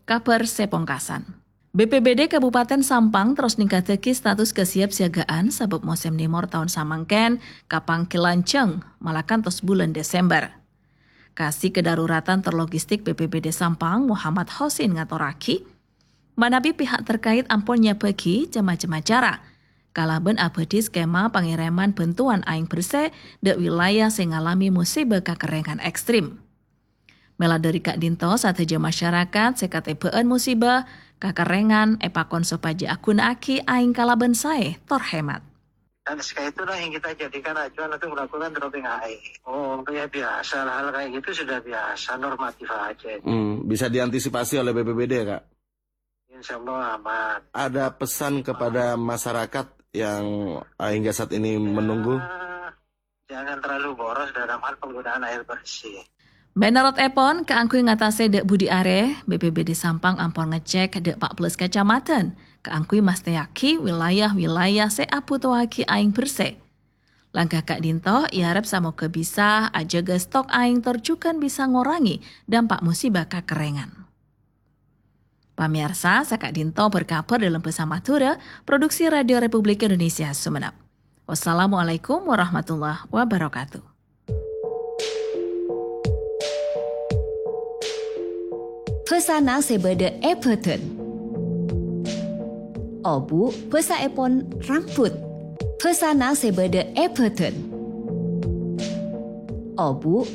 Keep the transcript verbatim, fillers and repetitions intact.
Kabar sepongkasan. B P B D Kabupaten Sampang terus ningkateki status kesiapsiagaan sabab musim nimor tahun samangken kapang kilanceng malakan tos bulan Desember. Kasih kedaruratan terlogistik B P B D Sampang Muhammad Hosin ngatoraki, manabi pihak terkait ampun nyapeki macam-macam cara. Kalaben abadi skema pengiriman bantuan aing bersih de wilayah sing ngalami musibah kakerengan ekstrim. Mela dari Kak Dinto sateja masyarakat sekat ebeun musibah kakerengan epakon sopaja akun aki aing kalaben sae tor hemat. Dan sekali itulah yang kita jadikan acuan untuk melakukan dropping air. Oh ya biasa, hal kayak gitu sudah biasa, normatif aja. Hmm, bisa diantisipasi oleh B P B D, Kak? Insya Allah aman. Ada pesan kepada masyarakat yang hingga saat ini menunggu? Ya, jangan terlalu boros dalam hal penggunaan air bersih. Menurut Epon, keangkui ngatase dek Budi Are, B P B D Sampang ampun ngecek dek empat belas kecamatan. Keangkui masteyaki wilayah-wilayah seaputuaki aing bersih. Langkah Kak Dinto, iarep samo kebisa ajaga stok aing terjukan bisa ngorangi dampak musibah kakerengan. Pamirsa, Kak Dinto berkabar dalam Pesamatura, Produksi Radio Republik Indonesia Sumenep. Wassalamualaikum warahmatullahi wabarakatuh. Pesana sebede Everton. Obu pesa epon rambut. Pesana sebede Everton. Obu